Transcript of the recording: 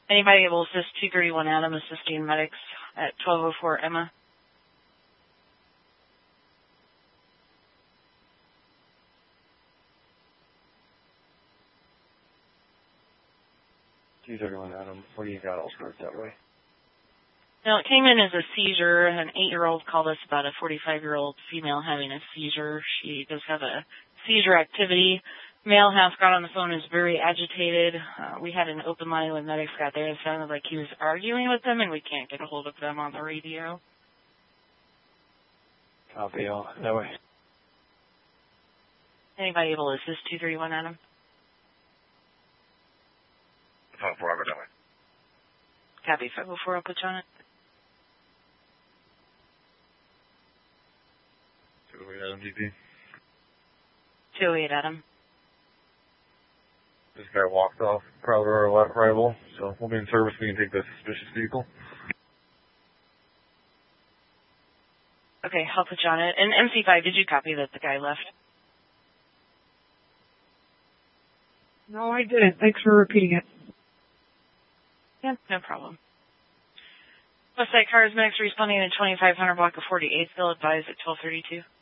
Anybody able to assist 231 Adam assisting medics at 1204 Emma? Adam, what do you got? I'll start that way. Now, it came in as a seizure. An 8-year-old called us about a 45-year-old female having a seizure. She does have a seizure activity. Male has got on the phone, is very agitated. We had an open line when medics got there. It sounded like he was arguing with them, and we can't get a hold of them on the radio. Copy, all that way. Anybody able to assist 231 Adam? 504, I'll go that way. Copy, 504, I'll put you on it. 208 Adam, GP. 208 Adam. This guy walked off, probably our left rival, so we'll be in service. We can take the suspicious vehicle. Okay, I'll put you on it. And MC5, did you copy that the guy left? No, I didn't. Thanks for repeating it. Yeah, no problem. Westside Cars, medics responding to 2500 block of 48th, they'll advise at 1232.